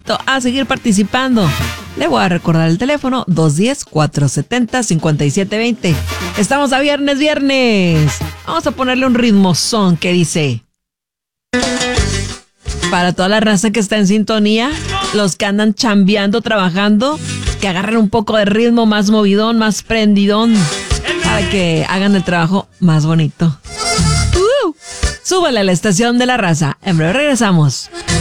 invito a seguir participando. Le voy a recordar el teléfono 210-470-5720. Estamos a viernes. Vamos a ponerle un ritmozón que dice: para toda la raza que está en sintonía, los que andan chambeando, trabajando, que agarren un poco de ritmo más movidón, más prendidón, para que hagan el trabajo más bonito. Súbale a la estación de la raza. En breve regresamos.